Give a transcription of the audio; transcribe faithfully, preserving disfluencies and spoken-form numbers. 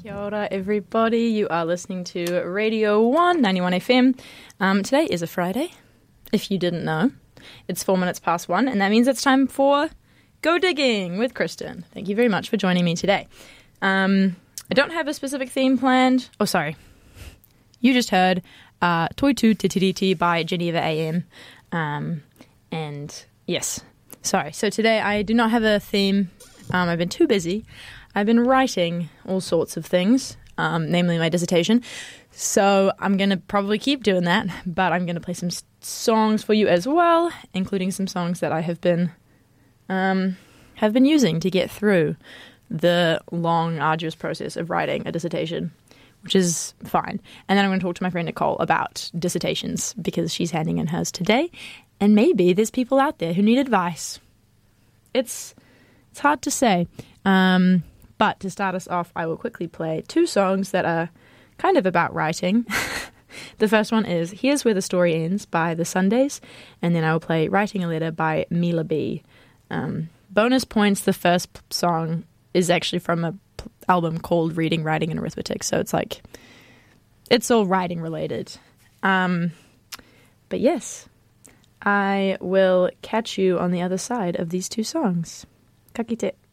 Kia ora, everybody. You are listening to Radio one ninety-one F M. Um, today is a Friday, if you didn't know. It's four minutes past one, and that means it's time for Go Digging with Kristen. Thank you very much for joining me today. Um, I don't have a specific theme planned. Oh, sorry. You just heard uh, Toi Tu Titiriti by Geneva A M. Um, and yes, sorry. So today I do not have a theme. Um, I've been too busy. I've been writing all sorts of things, um, namely my dissertation. So I'm going to probably keep doing that, but I'm going to play some s- songs for you as well, including some songs that I have been um, have been using to get through the long, arduous process of writing a dissertation, which is fine. And then I'm going to talk to my friend Nicole about dissertations because she's handing in hers today, and maybe there's people out there who need advice. It's it's hard to say. Um, But to start us off, I will quickly play two songs that are kind of about writing. The first one is Here's Where the Story Ends by The Sundays, and then I will play Writing a Letter by Mila B. Um, bonus points, the first p- song is actually from a p- album called Reading, Writing, and Arithmetic, so it's like, it's all writing related. Um, but yes, I will catch you on the other side of these two songs. Ka kite.